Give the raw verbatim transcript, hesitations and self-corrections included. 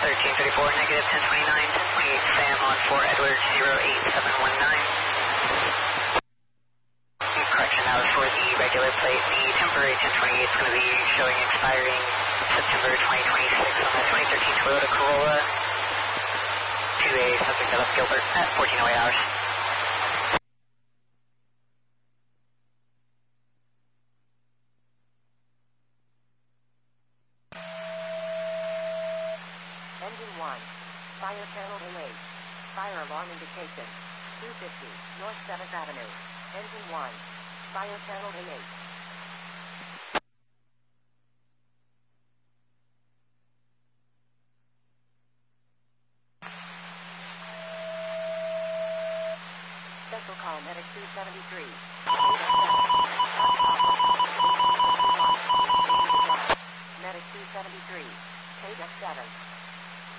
thirteen thirty-four, negative ten twenty-nine, ten twenty-eight, Sam on four Edward zero eight seven one nine. Correction, that was for the regular plate. The temporary ten twenty-eight is going to be showing expiring September twenty twenty-six on the twenty thirteen Toyota Corolla to a subject that left Gilbert at fourteen oh eight hours. Engine one, fire channel engaged. Fire alarm indication, two fifty, North seventh Avenue. Engine one, fire channel engaged. Special call medic two seventy-three. Medic two seventy-three. K seven.